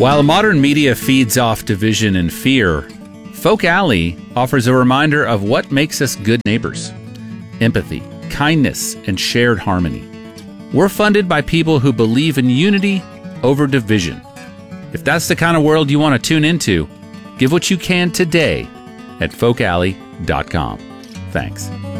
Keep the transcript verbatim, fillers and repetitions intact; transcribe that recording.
While modern media feeds off division and fear, Folk Alley offers a reminder of what makes us good neighbors: empathy, kindness, and shared harmony. We're funded by people who believe in unity over division. If that's the kind of world you want to tune into, give what you can today at folk alley dot com. Thanks.